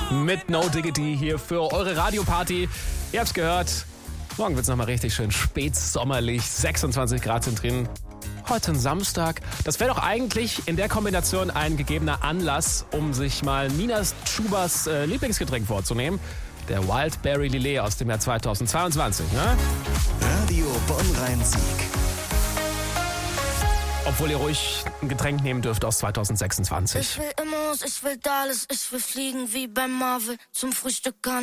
mit No Diggity hier für eure Radioparty. Ihr habt's gehört, morgen wird's nochmal richtig schön spätsommerlich, 26 Grad sind drin. Heute ein Samstag. Das wäre doch eigentlich in der Kombination ein gegebener Anlass, um sich mal Nina Schubers Lieblingsgetränk vorzunehmen. Der Wildberry Lillet aus dem Jahr 2022, ne? Radio Bonn-Rhein-Sieg. Obwohl ihr ruhig ein Getränk nehmen dürft aus 2026. Ich will Immos, ich will Dallas, ich will fliegen wie bei Marvel zum Frühstück.